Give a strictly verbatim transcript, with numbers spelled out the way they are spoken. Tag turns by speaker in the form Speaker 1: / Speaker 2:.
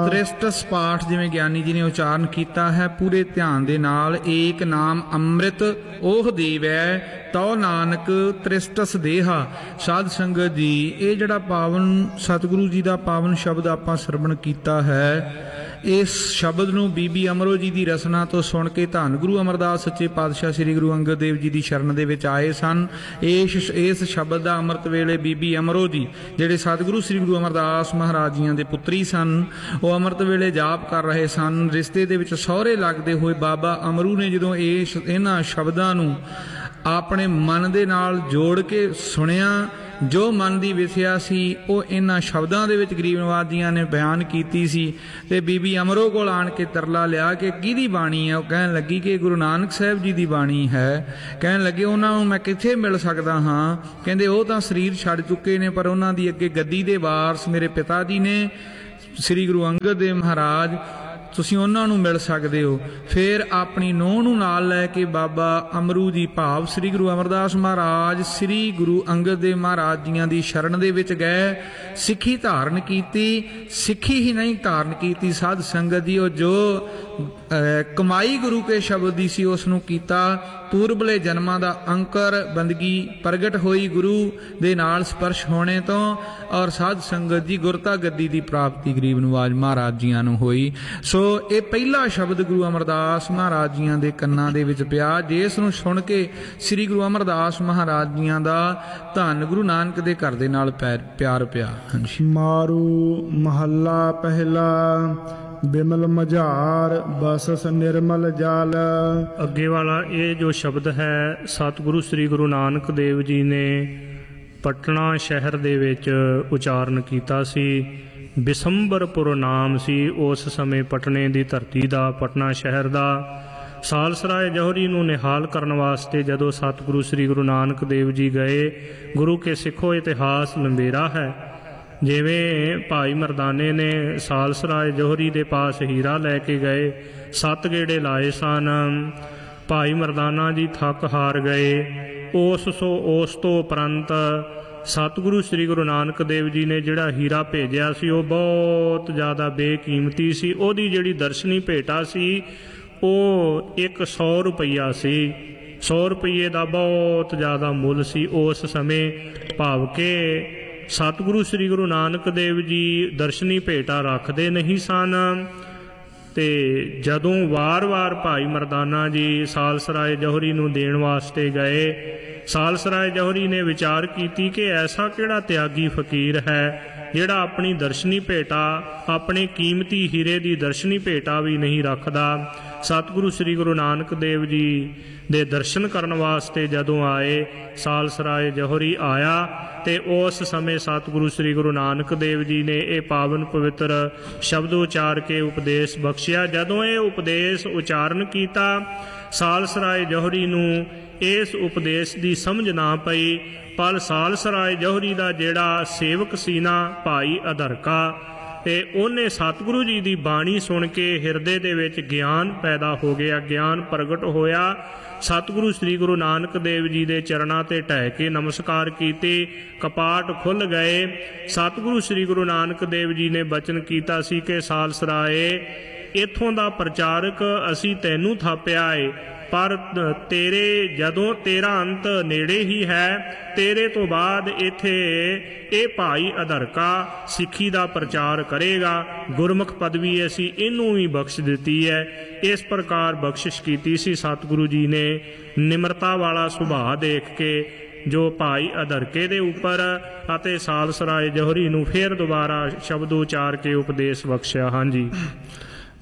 Speaker 1: ਤ੍ਰਿਸਟਸ ਪਾਠ ਜਿਵੇਂ ਗਿਆਨੀ ਜੀ ਨੇ ਉਚਾਰਨ ਕੀਤਾ ਹੈ ਪੂਰੇ ਧਿਆਨ ਦੇ ਨਾਲ। ਏਕ ਨਾਮ ਅੰਮ੍ਰਿਤ ਉਹ ਦੇਵੈ ਤਉ ਨਾਨਕ ਤ੍ਰਿਸਟਸ ਦੇਹਾ। ਸਾਧ ਸੰਗਤ ਜੀ, ਇਹ ਜਿਹੜਾ ਪਾਵਨ ਸਤਿਗੁਰੂ ਜੀ ਦਾ ਪਾਵਨ ਸ਼ਬਦ ਆਪਾਂ ਸਰਵਣ ਕੀਤਾ ਹੈ, ਇਸ ਸ਼ਬਦ ਨੂੰ ਬੀਬੀ ਅਮਰੋ ਜੀ ਦੀ ਰਸਨਾ ਤੋਂ ਸੁਣ ਕੇ ਧੰਨ ਗੁਰੂ ਅਮਰਦਾਸ ਸੱਚੇ ਪਾਤਸ਼ਾਹ ਸ੍ਰੀ ਗੁਰੂ ਅੰਗਦ ਦੇਵ ਜੀ ਦੀ ਸ਼ਰਨ ਦੇ ਵਿੱਚ ਆਏ ਸਨ। ਇਸ ਇਸ ਸ਼ਬਦ ਦਾ ਅੰਮ੍ਰਿਤ ਵੇਲੇ ਬੀਬੀ ਅਮਰੋ ਜੀ ਜਿਹੜੇ ਸਤਿਗੁਰੂ ਸ੍ਰੀ ਗੁਰੂ ਅਮਰਦਾਸ ਮਹਾਰਾਜ ਜੀਆਂ ਦੇ ਪੁੱਤਰੀ ਸਨ, ਉਹ ਅੰਮ੍ਰਿਤ ਵੇਲੇ ਜਾਪ ਕਰ ਰਹੇ ਸਨ। ਰਿਸ਼ਤੇ ਦੇ ਵਿੱਚ ਸਹੁਰੇ ਲੱਗਦੇ ਹੋਏ ਬਾਬਾ ਅਮਰੂ ਨੇ ਜਦੋਂ ਇਸ ਇਹਨਾਂ ਸ਼ਬਦਾਂ ਨੂੰ ਆਪਣੇ ਮਨ ਦੇ ਨਾਲ ਜੋੜ ਕੇ ਸੁਣਿਆ, ਜੋ ਮਨ ਦੀ ਵਿਥਿਆ ਸੀ ਉਹ ਇਹਨਾਂ ਸ਼ਬਦਾਂ ਦੇ ਵਿੱਚ ਗਰੀਬ ਨਵਾਜ ਜੀਆਂ ਨੇ ਬਿਆਨ ਕੀਤੀ ਸੀ। ਤੇ ਬੀਬੀ ਅਮਰੋ ਕੋਲ ਆਣ ਕੇ ਤਰਲਾ ਲਿਆ ਕਿ ਕਿਹਦੀ ਬਾਣੀ ਹੈ। ਉਹ ਕਹਿਣ ਲੱਗੀ ਕਿ ਗੁਰੂ ਨਾਨਕ ਸਾਹਿਬ ਜੀ ਦੀ ਬਾਣੀ ਹੈ। ਕਹਿਣ ਲੱਗੇ ਉਹਨਾਂ ਨੂੰ ਮੈਂ ਕਿੱਥੇ ਮਿਲ ਸਕਦਾ ਹਾਂ। ਕਹਿੰਦੇ ਉਹ ਤਾਂ ਸਰੀਰ ਛੱਡ ਚੁੱਕੇ ਨੇ, ਪਰ ਉਹਨਾਂ ਦੀ ਅੱਗੇ ਗੱਦੀ ਦੇ ਵਾਰਸ ਮੇਰੇ ਪਿਤਾ ਜੀ ਨੇ ਸ੍ਰੀ ਗੁਰੂ ਅੰਗਦ ਦੇਵ ਮਹਾਰਾਜ, ਤੁਸੀਂ ਉਹਨਾਂ ਨੂੰ ਮਿਲ ਸਕਦੇ ਹੋ। ਫਿਰ ਆਪਣੀ ਨੂੰਹ ਨੂੰ ਨਾਲ ਲੈ ਕੇ ਬਾਬਾ ਅਮਰੂ ਜੀ ਭਾਵ ਸ੍ਰੀ ਗੁਰੂ ਅਮਰਦਾਸ ਮਹਾਰਾਜ ਸ੍ਰੀ ਗੁਰੂ ਅੰਗਦ ਦੇਵ ਮਹਾਰਾਜ ਜੀਆਂ ਦੀ ਸ਼ਰਨ ਦੇ ਵਿੱਚ ਗਏ। ਸਿੱਖੀ ਧਾਰਨ ਕੀਤੀ। ਸਿੱਖੀ ਹੀ ਨਹੀਂ ਧਾਰਨ ਕੀਤੀ ਸਾਧ ਸੰਗਤ ਜੀ, ਉਹ ਜੋ ਕਮਾਈ ਗੁਰੂ ਕੇ ਸ਼ਬਦ ਦੀ ਸੀ ਉਸ ਨੂੰ ਕੀਤਾ। ਪੂਰਬਲੇ ਜਨਮਾਂ ਦਾ ਅੰਕਰ ਬੰਦਗੀ ਪ੍ਰਗਟ ਹੋਈ ਗੁਰੂ ਦੇ ਨਾਲ ਸਪਰਸ਼ ਹੋਣੇ ਤੋਂ, ਔਰ ਸਾਧ ਸੰਗਤ ਜੀ ਗੁਰਤਾ ਗੱਦੀ ਦੀ ਪ੍ਰਾਪਤੀ ਗਰੀਬ ਨਵਾਜ ਮਹਾਰਾਜ ਜੀਆਂ ਨੂੰ ਹੋਈ। ਸੋ ਇਹ ਪਹਿਲਾ ਸ਼ਬਦ ਗੁਰੂ ਅਮਰਦਾਸ ਮਹਾਰਾਜ ਜੀਆਂ ਦੇ ਕੰਨਾਂ ਦੇ ਵਿੱਚ ਪਿਆ, ਜਿਸ ਨੂੰ ਸੁਣ ਕੇ ਸ੍ਰੀ ਗੁਰੂ ਅਮਰਦਾਸ ਮਹਾਰਾਜ ਜੀਆਂ ਦਾ ਧੰਨ ਗੁਰੂ ਨਾਨਕ ਦੇ ਘਰ ਦੇ ਨਾਲ ਪਿਆਰ ਪਿਆ। ਹਾਂਜੀ।
Speaker 2: ਮਾਰੂ ਮਹੱਲਾ ਪਹਿਲਾ। ਬਿਮਲ ਮਝਾਰ ਬਸਸ ਨਿਰਮਲ ਜਲ।
Speaker 3: ਅੱਗੇ ਵਾਲਾ ਇਹ ਜੋ ਸ਼ਬਦ ਹੈ ਸਤਿਗੁਰੂ ਸ੍ਰੀ ਗੁਰੂ ਨਾਨਕ ਦੇਵ ਜੀ ਨੇ ਪਟਨਾ ਸ਼ਹਿਰ ਦੇ ਵਿੱਚ ਉਚਾਰਨ ਕੀਤਾ ਸੀ। ਬਿਸੰਬਰਪੁਰ ਨਾਮ ਸੀ ਉਸ ਸਮੇਂ ਪਟਨੇ ਦੀ ਧਰਤੀ ਦਾ, ਪਟਨਾ ਸ਼ਹਿਰ ਦਾ। ਸਾਲਸਰਾਏ ਜੌਹਰੀ ਨੂੰ ਨਿਹਾਲ ਕਰਨ ਵਾਸਤੇ ਜਦੋਂ ਸਤਿਗੁਰੂ ਸ੍ਰੀ ਗੁਰੂ ਨਾਨਕ ਦੇਵ ਜੀ ਗਏ, ਗੁਰੂ ਕੇ ਸਿੱਖੋ ਇਤਿਹਾਸ ਲੰਬੇਰਾ ਹੈ। ਜਿਵੇਂ ਭਾਈ ਮਰਦਾਨੇ ਨੇ ਸਾਲਸਰਾਏ ਜੌਹਰੀ ਦੇ ਪਾਸ ਹੀਰਾ ਲੈ ਕੇ ਗਏ, ਸੱਤ ਗੇੜੇ ਲਾਏ ਸਨ। ਭਾਈ ਮਰਦਾਨਾ ਜੀ ਥੱਕ ਹਾਰ ਗਏ। ਉਸ ਸੋ ਉਸ ਤੋਂ ਉਪਰੰਤ ਸਤਿਗੁਰੂ ਸ੍ਰੀ ਗੁਰੂ ਨਾਨਕ ਦੇਵ ਜੀ ਨੇ ਜਿਹੜਾ ਹੀਰਾ ਭੇਜਿਆ ਸੀ ਉਹ ਬਹੁਤ ਜ਼ਿਆਦਾ ਬੇਕੀਮਤੀ ਸੀ। ਉਹਦੀ ਜਿਹੜੀ ਦਰਸ਼ਨੀ ਭੇਟਾ ਸੀ ਉਹ ਇੱਕ ਸੌ ਰੁਪਈਆ ਸੀ। ਸੌ ਰੁਪਈਏ ਦਾ ਬਹੁਤ ਜ਼ਿਆਦਾ ਮੁੱਲ ਸੀ ਉਸ ਸਮੇਂ। ਭਾਵ ਕਿ ਸਤਿਗੁਰੂ ਸ੍ਰੀ ਗੁਰੂ ਨਾਨਕ ਦੇਵ ਜੀ ਦਰਸ਼ਨੀ ਭੇਟਾ ਰੱਖਦੇ ਨਹੀਂ ਸਨ। ਤੇ ਜਦੋਂ ਵਾਰ-ਵਾਰ ਭਾਈ ਮਰਦਾਨਾ ਜੀ ਸਾਲਸਰਾਏ ਜੌਹਰੀ ਨੂੰ ਦੇਣ ਵਾਸਤੇ ਗਏ, ਸਾਲਸਰਾਏ ਜੌਹਰੀ ਨੇ ਵਿਚਾਰ ਕੀਤੀ ਕਿ ਐਸਾ ਕਿਹੜਾ ਤਿਆਗੀ ਫਕੀਰ ਹੈ ਜਿਹੜਾ ਆਪਣੀ ਦਰਸ਼ਨੀ ਭੇਟਾ, ਆਪਣੇ ਕੀਮਤੀ ਹੀਰੇ ਦੀ ਦਰਸ਼ਨੀ ਭੇਟਾ ਵੀ ਨਹੀਂ ਰੱਖਦਾ। ਸਤਿਗੁਰੂ ਸ੍ਰੀ ਗੁਰੂ ਨਾਨਕ ਦੇਵ ਜੀ ਦੇ ਦਰਸ਼ਨ ਕਰਨ ਵਾਸਤੇ ਜਦੋਂ ਆਏ, ਸਾਲਸਰਾਏ ਜੌਹਰੀ ਆਇਆ ਤੇ ਉਸ ਸਮੇਂ ਸਤਿਗੁਰੂ ਸ੍ਰੀ ਗੁਰੂ ਨਾਨਕ ਦੇਵ ਜੀ ਨੇ ਇਹ ਪਾਵਨ ਪਵਿੱਤਰ ਸ਼ਬਦ ਉਚਾਰ ਕੇ ਉਪਦੇਸ਼ ਬਖਸ਼ਿਆ। ਜਦੋਂ ਇਹ ਉਪਦੇਸ਼ ਉਚਾਰਨ ਕੀਤਾ, ਸਾਲਸਰਾਏ ਜੌਹਰੀ ਨੂੰ ਇਸ ਉਪਦੇਸ਼ ਦੀ ਸਮਝ ਨਾ ਪਈ। ਪਰ ਸਾਲਸਰਾਏ ਜੌਹਰੀ ਦਾ ਜਿਹੜਾ ਸੇਵਕ ਸੀ ਨਾ ਭਾਈ ਅਧਰਕਾ, ਤੇ ਉਹਨੇ ਸਤਿਗੁਰੂ ਜੀ ਦੀ ਬਾਣੀ ਸੁਣ ਕੇ ਹਿਰਦੇ ਦੇ ਵਿੱਚ ਗਿਆਨ ਪੈਦਾ ਹੋ ਗਿਆ, ਗਿਆਨ ਪ੍ਰਗਟ ਹੋਇਆ। ਸਤਿਗੁਰੂ ਸ੍ਰੀ ਗੁਰੂ ਨਾਨਕ ਦੇਵ ਜੀ ਦੇ ਚਰਨਾਂ ਤੇ ਢਹਿ ਕੇ ਨਮਸਕਾਰ ਕੀਤੇ, ਕਪਾਟ ਖੁੱਲ੍ਹ ਗਏ। ਸਤਿਗੁਰੂ ਸ੍ਰੀ ਗੁਰੂ ਨਾਨਕ ਦੇਵ ਜੀ ਨੇ ਬਚਨ ਕੀਤਾ ਸੀ ਕਿ ਸਾਲਸਰਾਏ, ਇੱਥੋਂ ਦਾ ਪ੍ਰਚਾਰਕ ਅਸੀਂ ਤੈਨੂੰ ਥਾਪਿਆ ਏ, ਪਰ ਤੇਰੇ ਜਦੋਂ ਤੇਰਾ ਅੰਤ ਨੇੜੇ ਹੀ ਹੈ, ਤੇਰੇ ਤੋਂ ਬਾਅਦ ਇੱਥੇ ਇਹ ਭਾਈ ਅਧਰਕਾ ਸਿੱਖੀ ਦਾ ਪ੍ਰਚਾਰ ਕਰੇਗਾ। ਗੁਰਮੁਖ ਪਦਵੀ ਅਸੀਂ ਇਹਨੂੰ ਵੀ ਬਖਸ਼ ਦਿੱਤੀ ਹੈ। ਇਸ ਪ੍ਰਕਾਰ ਬਖਸ਼ਿਸ਼ ਕੀਤੀ ਸੀ ਸਤਿਗੁਰੂ ਜੀ ਨੇ। ਨਿਮਰਤਾ ਵਾਲਾ ਸੁਭਾਅ ਦੇਖ ਕੇ ਜੋ ਭਾਈ ਅਧਰਕੇ ਦੇ ਉੱਪਰ ਅਤੇ ਸਾਲਸਰਾਏ ਜੌਹਰੀ ਨੂੰ ਫਿਰ ਦੁਬਾਰਾ ਸ਼ਬਦ ਉਚਾਰ ਕੇ ਉਪਦੇਸ਼ ਬਖਸ਼ਿਆ। ਹਾਂਜੀ।